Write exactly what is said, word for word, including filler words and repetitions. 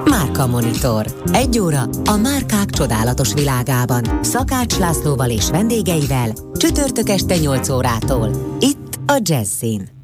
Márka Monitor. Egy óra a márkák csodálatos világában. Szakács Lászlóval és vendégeivel csütörtök este nyolc órától. Itt a Jazzin.